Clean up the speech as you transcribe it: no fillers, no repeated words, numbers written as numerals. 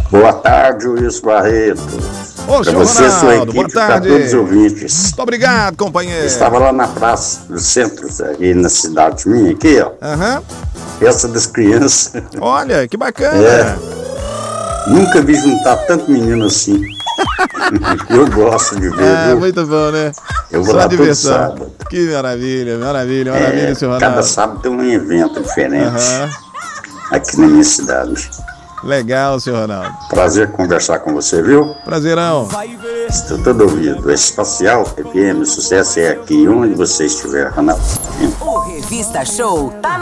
Boa tarde, Wilson Barreto. Ô, Para senhor você, sua Ronaldo, boa equipe, para tarde. todos os ouvintes. Muito obrigado, companheiro. Estava lá na Praça do Centro, aqui na cidade minha, aqui, ó. Aham. Festa das crianças. Olha, que bacana. É. Nunca vi juntar tanto menino assim. Eu gosto de ver, viu? Muito bom, né? Eu vou Só lá todo diversão. sábado. Que maravilha, maravilha, senhor Ronaldo. Cada sábado tem um evento diferente Aham. aqui na minha cidade. Legal, senhor Ronaldo. Prazer conversar com você, viu? Prazerão. Estou todo ouvido. Espacial FM, sucesso é aqui onde você estiver, Ronaldo. O Revista Show tá